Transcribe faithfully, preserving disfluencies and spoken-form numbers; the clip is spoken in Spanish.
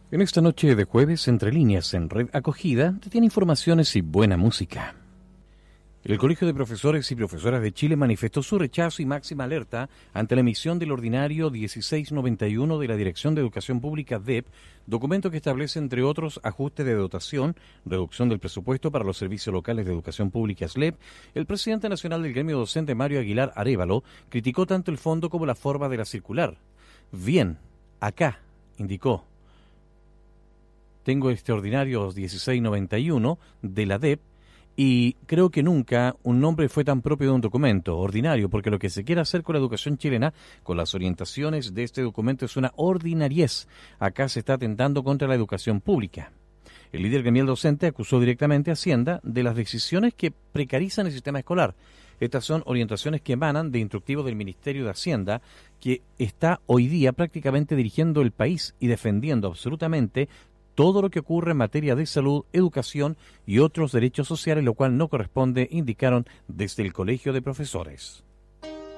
En esta noche de jueves, Entre Líneas en Red Acogida, te tiene informaciones y buena música. El Colegio de Profesores y Profesoras de Chile manifestó su rechazo y máxima alerta ante la emisión del ordinario dieciséis noventa y uno de la Dirección de Educación Pública D E P, documento que establece, entre otros, ajuste de dotación, reducción del presupuesto para los servicios locales de educación pública S L E P. El presidente nacional del gremio docente, Mario Aguilar Arévalo, criticó tanto el fondo como la forma de la circular. Bien, acá, indicó, tengo este ordinario dieciséis noventa y uno de la D E P y creo que nunca un nombre fue tan propio de un documento ordinario, porque lo que se quiere hacer con la educación chilena, con las orientaciones de este documento, es una ordinariez. Acá se está atentando contra la educación pública. El líder gremial docente acusó directamente a Hacienda de las decisiones que precarizan el sistema escolar. Estas son orientaciones que emanan de instructivos del Ministerio de Hacienda, que está hoy día prácticamente dirigiendo el país y defendiendo absolutamente todo lo que ocurre en materia de salud, educación y otros derechos sociales, lo cual no corresponde, indicaron desde el Colegio de Profesores.